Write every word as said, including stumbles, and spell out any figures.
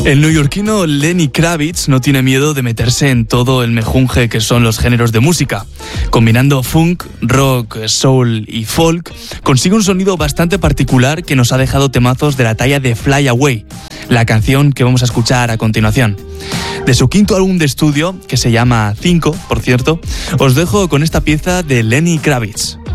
El neoyorquino Lenny Kravitz no tiene miedo de meterse en todo el mejunje que son los géneros de música. Combinando funk, rock, soul y folk, consigue un sonido bastante particular que nos ha dejado temazos de la talla de Fly Away, la canción que vamos a escuchar a continuación. De su quinto álbum de estudio, que se llama cinco, por cierto, os dejo con esta pieza de Lenny Kravitz.